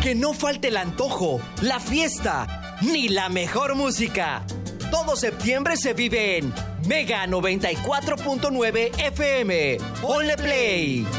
Que no falte el antojo, la fiesta, ni la mejor música. Todo septiembre se vive en Mega 94.9 FM. Ponle play.